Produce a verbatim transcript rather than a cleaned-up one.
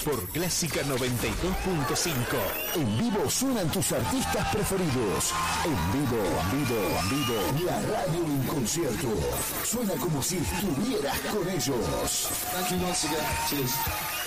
por Clásica noventa y dos punto cinco. En vivo suenan tus artistas preferidos. En vivo, en vivo, en vivo. La radio en concierto. Suena como si estuvieras con ellos. Thank you once again. Cheers.